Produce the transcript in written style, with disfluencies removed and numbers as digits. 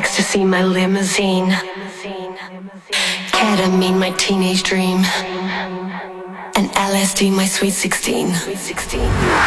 ecstasy, my limousine. Ketamine, my teenage dream. And LSD, my sweet 16.